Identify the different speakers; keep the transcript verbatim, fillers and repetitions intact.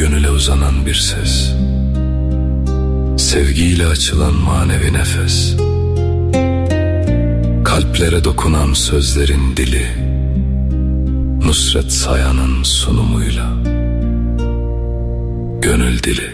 Speaker 1: gönüle uzanan bir ses, sevgiyle açılan manevi nefes, kalplere dokunan sözlerin dili, Nusret Sayan'ın sunumuyla Gönül Dili.